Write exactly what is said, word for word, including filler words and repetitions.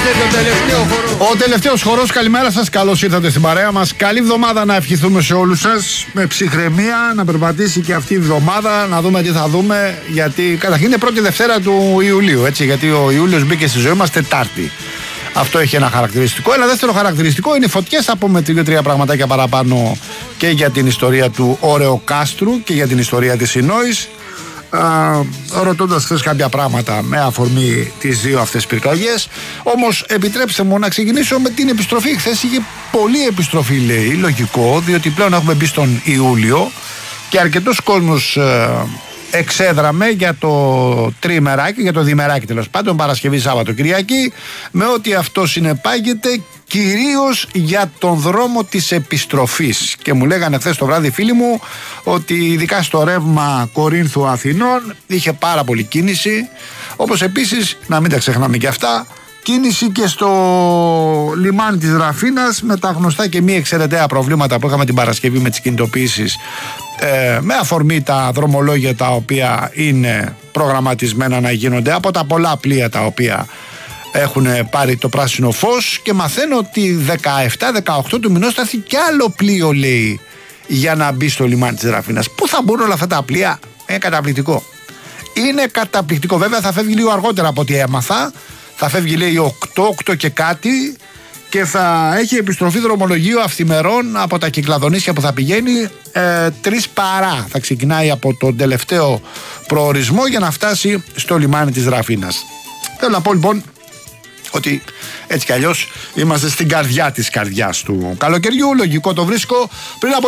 το τελευταίο χορό. Ο τελευταίος χορός, καλημέρα σας, καλώς ήρθατε στην παρέα μας. Καλή εβδομάδα να ευχηθούμε σε όλους σας. Με ψυχραιμία να περπατήσει και αυτή η εβδομάδα, να δούμε τι θα δούμε. Γιατί καταρχήν είναι πρώτη Δευτέρα του Ιουλίου, έτσι. Γιατί ο Ιούλιος μπήκε στη ζωή μας Τετάρτη. Αυτό έχει ένα χαρακτηριστικό. Ένα δεύτερο χαρακτηριστικό είναι οι φωτιές. Θα πούμε δύο-τρία πραγματάκια παραπάνω και για την ιστορία του Όρεο Κάστρου και για την ιστορία της Συνόης. Ρωτώντας χθες κάποια πράγματα με αφορμή τις δύο αυτές πυρκαγιές. Όμως επιτρέψτε μου να ξεκινήσω με την επιστροφή. Χθες είχε πολλή επιστροφή, λέει, λογικό, διότι πλέον έχουμε μπει στον Ιούλιο και αρκετός κόσμος ε, εξέδραμε για το τριμεράκι, για το διμεράκι τέλος πάντων, Παρασκευή, Σάββατο, Κυριακή, με ό,τι αυτό συνεπάγεται, κυρίως για τον δρόμο της επιστροφής. Και μου λέγανε χθες το βράδυ φίλοι μου ότι ειδικά στο ρεύμα Κορίνθου Αθηνών είχε πάρα πολύ κίνηση, όπως επίσης, να μην τα ξεχνάμε και αυτά, κίνηση και στο λιμάνι της Ραφίνας με τα γνωστά και μη εξαιρεταία προβλήματα που είχαμε την Παρασκευή με τις κινητοποιήσεις, ε, με αφορμή τα δρομολόγια τα οποία είναι προγραμματισμένα να γίνονται από τα πολλά πλοία τα οποία έχουν πάρει το πράσινο φως, και μαθαίνω ότι δεκαεπτά δεκαοκτώ του μηνός θα έρθει κι άλλο πλοίο, λέει, για να μπει στο λιμάνι της Ραφίνας. Πού θα μπουν όλα αυτά τα πλοία? Είναι καταπληκτικό. Είναι καταπληκτικό. Βέβαια θα φεύγει λίγο αργότερα από ό,τι έμαθα. Θα φεύγει, λέει, οκτώ, οκτώ και κάτι, και θα έχει επιστροφή δρομολογίου αυθημερών από τα Κυκλαδονήσια που θα πηγαίνει ε, τρεις παρά. Θα ξεκινάει από τον τελευταίο προορισμό για να φτάσει στο λιμάνι της Ραφίνας. Θέλω να πω λοιπόν ότι έτσι κι αλλιώς είμαστε στην καρδιά της καρδιάς του καλοκαιριού. Λογικό το βρίσκω. Πριν από